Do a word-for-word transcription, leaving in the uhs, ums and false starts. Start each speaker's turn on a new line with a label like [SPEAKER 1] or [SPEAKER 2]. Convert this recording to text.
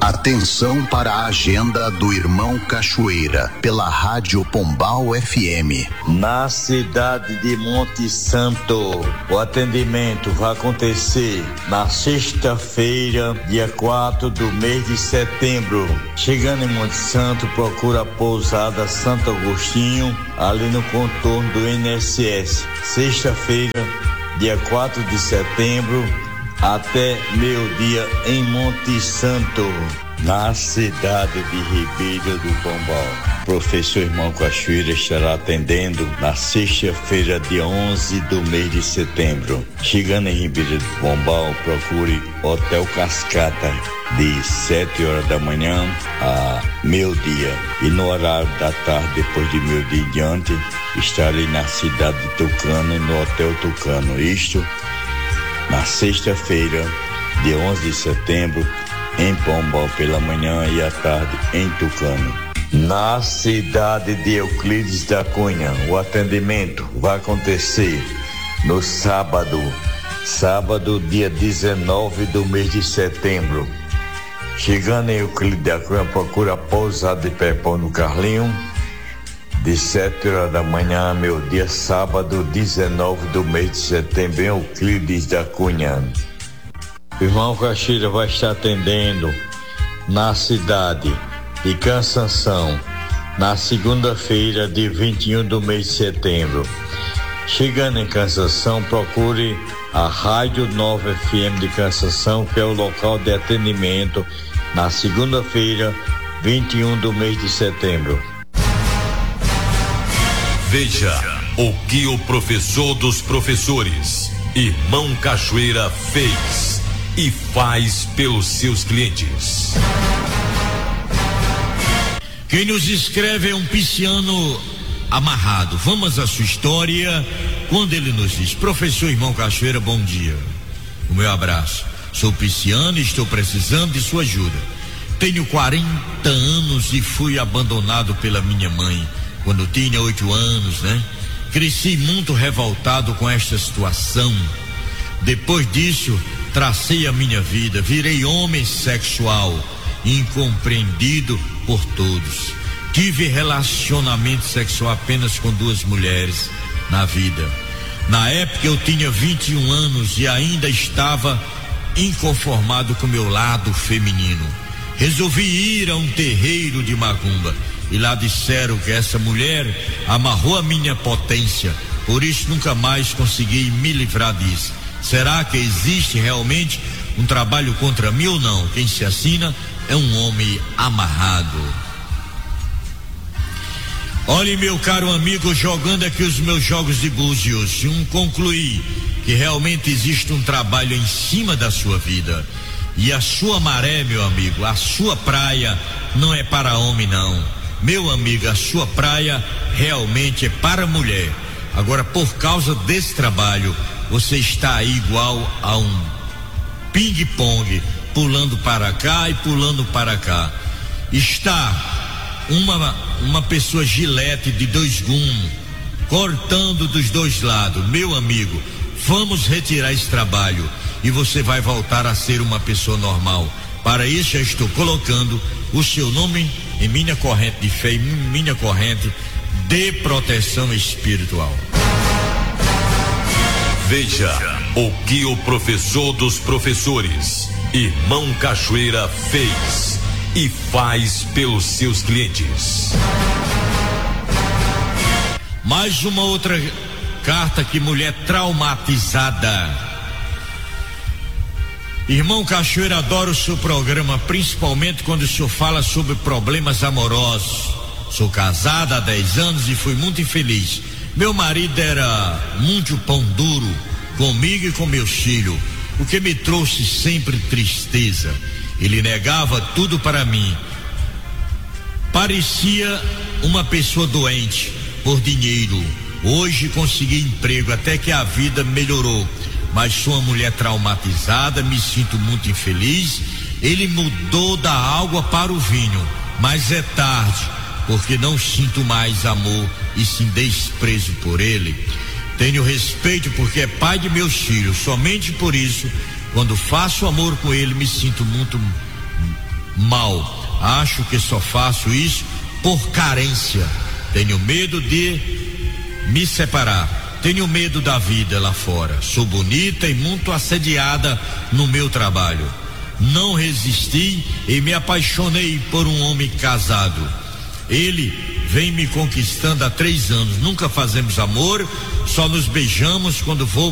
[SPEAKER 1] Atenção para a agenda do Irmão Cachoeira, pela Rádio Pombal F M.
[SPEAKER 2] Na cidade de Monte Santo, o atendimento vai acontecer na sexta-feira, dia quatro do mês de setembro. Chegando em Monte Santo, procura a pousada Santo Agostinho, ali no contorno do I N S S. Sexta-feira, dia quatro de setembro, até meio-dia em Monte Santo, na cidade de Ribeira do Pombal. Professor Irmão Cachoeira estará atendendo na sexta-feira, dia onze do mês de setembro. Chegando em Ribeira do Pombal, procure Hotel Cascata, de sete horas da manhã a meio-dia. E no horário da tarde, depois de meio-dia em diante, estarei na cidade de Tucano, no Hotel Tucano. Isto na sexta-feira, dia onze de setembro, em Pombal pela manhã e à tarde em Tucano. Na cidade de Euclides da Cunha, o atendimento vai acontecer no sábado, sábado, dia dezenove do mês de setembro. Chegando em Euclides da Cunha, procura a pousada de Pepão no Carlinho, de sete horas da manhã a meio-dia, sábado, dezenove do mês de setembro, em Euclides da Cunha. O Irmão Cachoeira vai estar atendendo na cidade de Cansanção, na segunda-feira, de vinte e um do mês de setembro. Chegando em Cansanção, procure a Rádio Nova F M de Cansanção, que é o local de atendimento, na segunda-feira, vinte e um do mês de setembro.
[SPEAKER 3] Veja o que o professor dos professores, Irmão Cachoeira, fez e faz pelos seus clientes.
[SPEAKER 4] Quem nos escreve é um pisciano amarrado. Vamos à sua história, quando ele nos diz: professor Irmão Cachoeira, bom dia. O meu abraço. Sou pisciano e estou precisando de sua ajuda. Tenho quarenta anos e fui abandonado pela minha mãe quando tinha oito anos, né? Cresci muito revoltado com esta situação. Depois disso, tracei a minha vida, virei homem sexual, incompreendido por todos. Tive relacionamento sexual apenas com duas mulheres na vida. Na época eu tinha vinte e um anos e ainda estava inconformado com meu lado feminino. Resolvi ir a um terreiro de macumba. E lá disseram que essa mulher amarrou a minha potência, por isso nunca mais consegui me livrar disso. Será que existe realmente um trabalho contra mim ou não? Quem se assina é um homem amarrado. Olhe, meu caro amigo, jogando aqui os meus jogos de búzios, um concluí que realmente existe um trabalho em cima da sua vida. E a sua maré, meu amigo, a sua praia não é para homem não. Meu amigo, a sua praia realmente é para mulher. Agora, por causa desse trabalho, você está aí igual a um ping-pong, pulando para cá e pulando para cá. Está uma, uma pessoa gilete de dois gumes, cortando dos dois lados. Meu amigo, vamos retirar esse trabalho e você vai voltar a ser uma pessoa normal. Para isso, eu estou colocando o seu nome em minha corrente de fé, em minha corrente de proteção espiritual.
[SPEAKER 3] Veja o que o professor dos professores, Irmão Cachoeira, fez e faz pelos seus clientes.
[SPEAKER 4] Mais uma outra carta que mulher traumatizada. Irmão Cachoeira, adoro o seu programa, principalmente quando o senhor fala sobre problemas amorosos. Sou casada há dez anos e fui muito infeliz. Meu marido era muito pão duro comigo e com meus filhos, o que me trouxe sempre tristeza. Ele negava tudo para mim. Parecia uma pessoa doente por dinheiro. Hoje consegui emprego, até que a vida melhorou. Mas sou uma mulher traumatizada, me sinto muito infeliz. Ele mudou da água para o vinho, mas é tarde, porque não sinto mais amor e sim desprezo por ele. Tenho respeito porque é pai de meus filhos, somente por isso, quando faço amor com ele, me sinto muito mal. Acho que só faço isso por carência. Tenho medo de me separar. Tenho medo da vida lá fora. Sou bonita e muito assediada no meu trabalho. Não resisti e me apaixonei por um homem casado. Ele vem me conquistando há três anos. Nunca fazemos amor, só nos beijamos quando vou